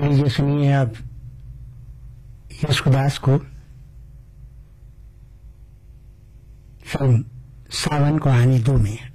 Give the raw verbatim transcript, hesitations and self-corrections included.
लीजिए सुनिए अब यशोदास को फिल्म सावन को आने दो में।